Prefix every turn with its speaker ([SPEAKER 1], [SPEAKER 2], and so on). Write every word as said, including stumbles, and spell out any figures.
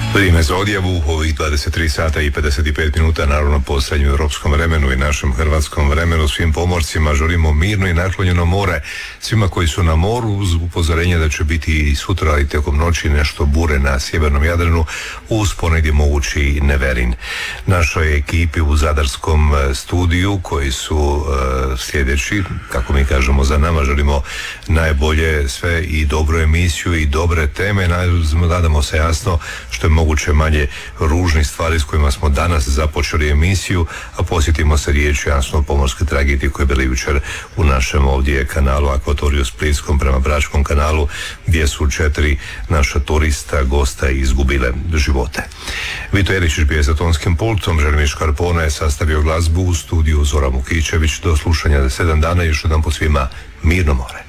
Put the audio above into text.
[SPEAKER 1] Vrijeme za odjavu u ovih dvadeset tri sata i pedeset pet minuta, naravno po srednjem europskom vremenu i našem hrvatskom vremenu. Svim pomorcima želimo mirno i naklonjeno more. Svima koji su na moru, uz upozorenje da će biti i sutra i tijekom noći nešto bure na sjevernom Jadranu, uz ponegdje mogući i neverin. Našoj ekipi u zadarskom studiju, koji su uh, sljedeći, kako mi kažemo za nama, želimo najbolje sve i dobru emisiju i dobre teme. Nadamo se jasno što je moguće manje ružnih stvari s kojima smo danas započeli emisiju, a posjetimo se riječi jasno o pomorske tragedije koje je bile jučer u našem ovdje kanalu Akvatoriju Splitskom prema Bračkom kanalu, gdje su četiri naša turista, gosta izgubile živote. Vito Jeričić bio je za tonskim pultom, Želimir Škarpona je sastavio glazbu, u studiju Zora Mukićević. Do slušanja za sedam dana, još jedan po svima mirno more.